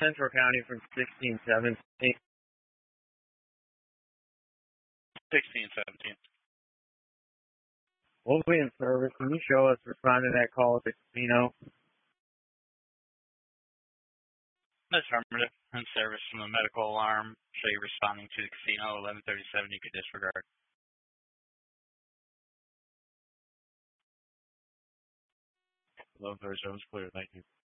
Central County from 1617. 1617. We'll be in service. Can you show us responding to that call at the casino? Affirmative. In service from the medical alarm. Show you responding to the casino. 1137. You could disregard. Hello, 37 is clear. Thank you.